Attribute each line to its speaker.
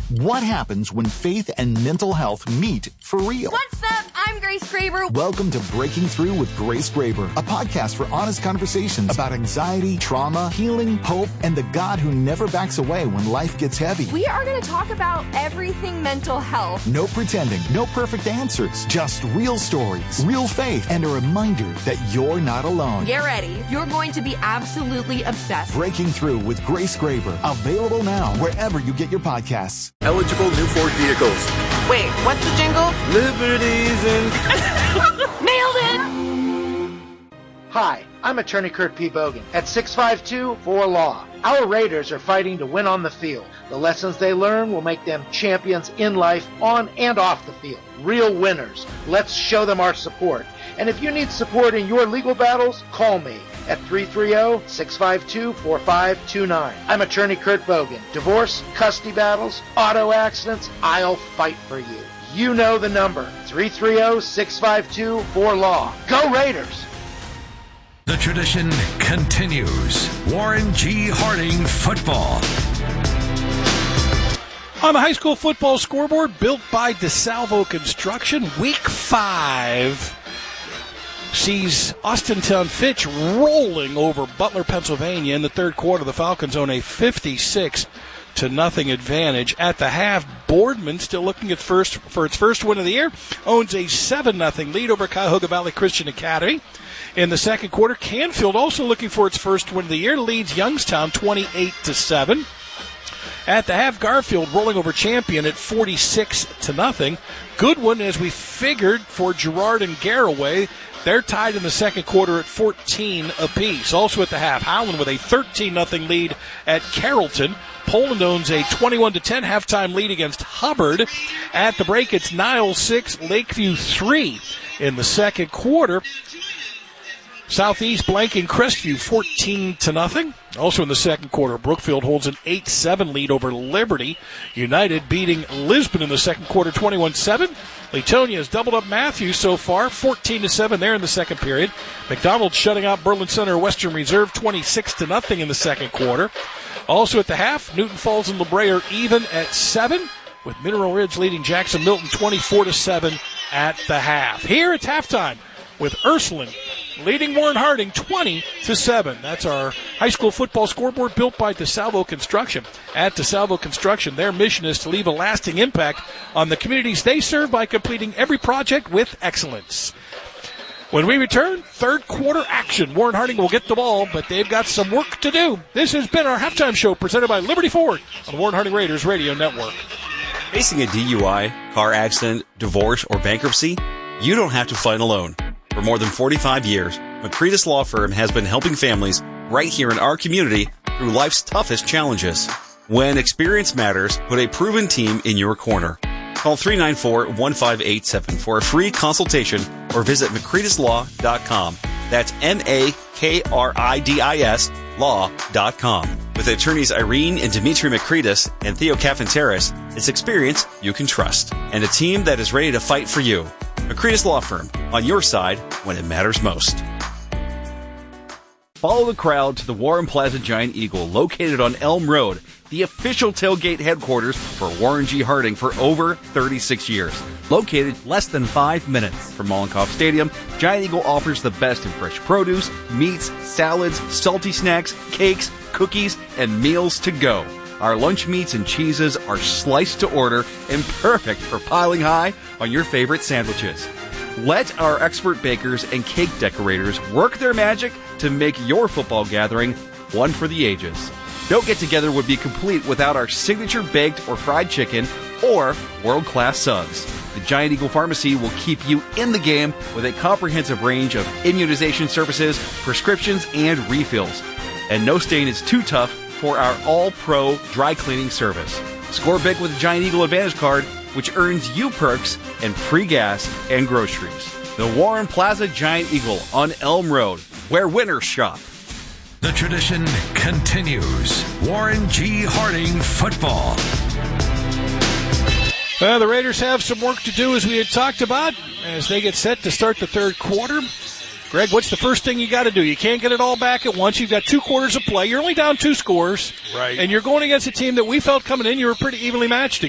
Speaker 1: What happens when faith and mental health meet for real?
Speaker 2: What's up? I'm Grace Graber.
Speaker 1: Welcome to Breaking Through with Grace Graber, a podcast for honest conversations about anxiety, trauma, healing, hope, and the God who never backs away when life gets heavy.
Speaker 2: We are going to talk about everything mental health.
Speaker 1: No pretending, no perfect answers, just real stories, real faith, and a reminder that you're not alone.
Speaker 2: Get ready. You're going to be absolutely obsessed.
Speaker 1: Breaking Through with Grace Graber. Available now wherever you get your podcasts.
Speaker 3: Eligible new Ford vehicles.
Speaker 4: Wait, what's the jingle?
Speaker 3: Liberties and...
Speaker 2: Nailed it!
Speaker 5: Hi, I'm attorney Kurt P. Bogan at 652-4-LAW. Our Raiders are fighting to win on the field. The lessons they learn will make them champions in life, on and off the field. Real winners. Let's show them our support. And if you need support in your legal battles, call me at 330-652-4529. I'm attorney Kurt Bogan. Divorce, custody battles, auto accidents, I'll fight for you. You know the number, 330-652-4-LAW. Go Raiders!
Speaker 6: The tradition continues. Warren G. Harding football.
Speaker 7: On the high school football scoreboard, built by DeSalvo Construction, Week 5 sees Austintown Fitch rolling over Butler, Pennsylvania. In the third quarter, the Falcons own a 56-0 advantage. At the half, Boardman, still looking for its first win of the year, owns a 7-0 lead over Cuyahoga Valley Christian Academy. In the second quarter, Canfield, also looking for its first win of the year, leads Youngstown 28-7. At the half, Garfield rolling over Champion at 46-0. Goodwin, as we figured, for Girard and Garraway. They're tied in the second quarter at 14 apiece. Also at the half, Howland with a 13-0 lead at Carrollton. Poland owns a 21-10 halftime lead against Hubbard. At the break, it's Niles 6, Lakeview 3 in the second quarter. Southeast blanking Crestview 14-0. Also in the second quarter, Brookfield holds an 8-7 lead over Liberty. United beating Lisbon in the second quarter 21-7. Latonia has doubled up Matthews so far, 14-7 there in the second period. McDonald shutting out Berlin Center Western Reserve 26-0 in the second quarter. Also at the half, Newton Falls and La Brea are even at 7, with Mineral Ridge leading Jackson Milton 24-7 at the half. Here it's halftime with Ursuline leading Warren Harding 20-7. That's our high school football scoreboard, built by DeSalvo Construction. At DeSalvo Construction, their mission is to leave a lasting impact on the communities they serve by completing every project with excellence. When we return, third quarter action. Warren Harding will get the ball, but they've got some work to do. This has been our halftime show presented by Liberty Ford on the Warren Harding Raiders Radio Network.
Speaker 8: Facing a DUI, car accident, divorce, or bankruptcy, you don't have to fight alone. For more than 45 years, McCretus Law Firm has been helping families right here in our community through life's toughest challenges. When experience matters, put a proven team in your corner. Call 394-1587 for a free consultation or visit McCretuslaw.com. That's MAKRIDIS law.com. With attorneys Irene and Dimitri McCretus and Theo Cafanteris, it's experience you can trust and a team that is ready to fight for you. McCretus Law Firm, on your side when it matters most.
Speaker 9: Follow the crowd to the Warren Plaza Giant Eagle, located on Elm Road, the official tailgate headquarters for Warren G. Harding for over 36 years. Located less than 5 minutes from Mollenkopf Stadium, Giant Eagle offers the best in fresh produce, meats, salads, salty snacks, cakes, cookies, and meals to go. Our lunch meats and cheeses are sliced to order and perfect for piling high on your favorite sandwiches. Let our expert bakers and cake decorators work their magic to make your football gathering one for the ages. No get-together would be complete without our signature baked or fried chicken or world-class subs. The Giant Eagle Pharmacy will keep you in the game with a comprehensive range of immunization services, prescriptions, and refills. And no stain is too tough for our all-pro dry cleaning service. Score big with the Giant Eagle Advantage Card, which earns you perks and free gas and groceries. The Warren Plaza Giant Eagle on Elm Road, where winners shop.
Speaker 6: The tradition continues. Warren G. Harding football.
Speaker 7: The Raiders have some work to do, as we had talked about, as they get set to start the third quarter. Greg, what's the first thing you got to do? You can't get it all back at once. You've got 2 quarters of play. You're only down 2 scores.
Speaker 10: Right.
Speaker 7: And you're going against a team that we felt coming in, you were pretty evenly matched